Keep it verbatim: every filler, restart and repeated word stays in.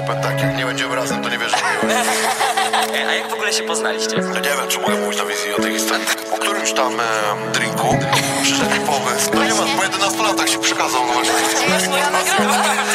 powiem tak, jak nie będziemy razem, to nie wierzę w miłość. A jak w ogóle się poznaliście? No nie wiem, czy mogę mówić na wizji o tej historii. Po którymś tam e, drinku przyszedł mi pomysł. No nie ma, po jedenastu latach się przekazał, no właśnie. Gdzie jest moja nagroda?